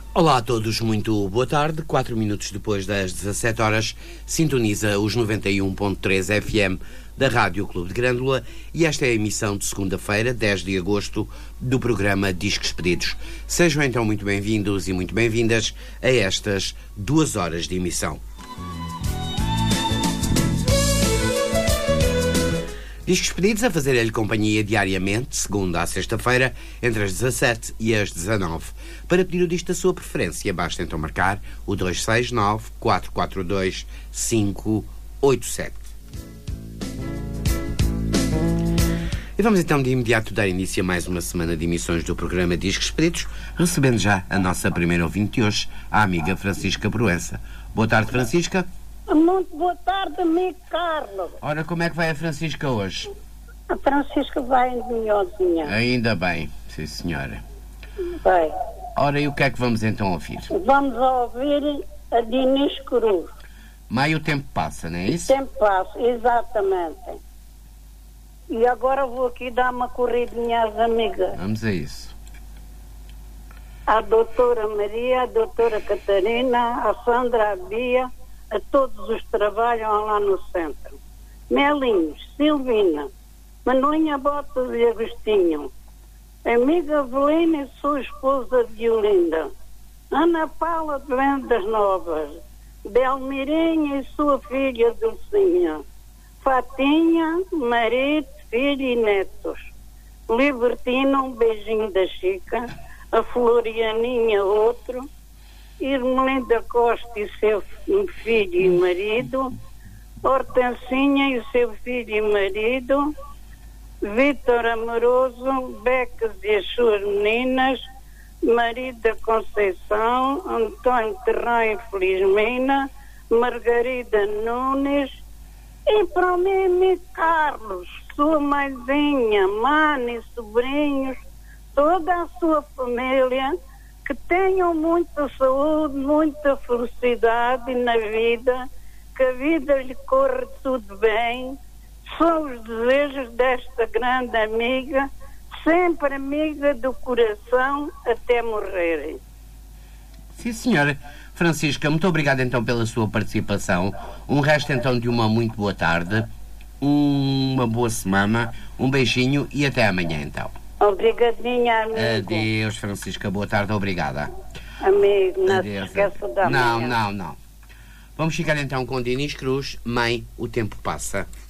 Olá a todos, muito boa tarde. 4 minutos depois das 17 horas, sintoniza os 91.3 FM da Rádio Clube de Grândola e esta é a emissão de segunda-feira, 10 de agosto, do programa Discos Pedidos. Sejam então muito bem-vindos e muito bem-vindas a estas 2 horas de emissão. Discos Pedidos a fazer-lhe companhia diariamente, segunda à sexta-feira, entre as 17 e as 19. Para pedir o disco da sua preferência, basta então marcar o 269-442-587. E vamos então de imediato dar início a mais uma semana de emissões do programa Discos Pedidos, recebendo já a nossa primeira ouvinte de hoje, a amiga Francisca Proença. Boa tarde, Francisca. Muito boa tarde, amigo Carlos. Ora, como é que vai a Francisca hoje? A Francisca vai melhorzinha. Ainda bem, sim senhora. Bem. Ora, e o que é que vamos então ouvir? Vamos ouvir a Dinis Cruz. Maio o tempo passa, não é isso? O tempo passa, exatamente. E agora vou aqui dar uma corridinha às amigas. Vamos a isso. À doutora Maria, à doutora Catarina, à Sandra, à Bia, a todos os que trabalham lá no centro. Melinhos, Silvina, Manuinha Botas e Agostinho, amiga Evelina e sua esposa Diolinda, Ana Paula de Vendas Novas, Belmirinha e sua filha Dulcinha, Fatinha, marido, filho e netos, Libertina, um beijinho da Chica, a Florianinha outro, Irmelinda Costa e seu filho e marido, Hortensinha e seu filho e marido, Vítor Amoroso, Becas e as suas meninas, marido da Conceição, António Terrão e Felizmina, Margarida Nunes, e para o meu amigo Carlos, sua mãezinha, Mani, sobrinhos, toda a sua família, que tenham muita saúde, muita felicidade na vida, que a vida lhe corra tudo bem. São os desejos desta grande amiga, sempre amiga do coração até morrer. Sim, senhora. Francisca, muito obrigado então pela sua participação. Um resto então de uma muito boa tarde, uma boa semana, um beijinho e até amanhã então. Obrigadinha, amigo. Adeus, Francisca. Boa tarde, obrigada. Amigo, não Adeus. se esqueça da manhã. Não. Vamos ficar então com Dinis Cruz, Mãe, o tempo passa.